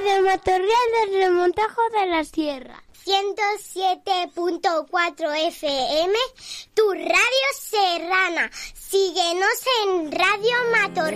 Radio Matorreal del Remontajo de la Sierra. 107.4 FM, tu radio serrana. Síguenos en Radio Matorreal.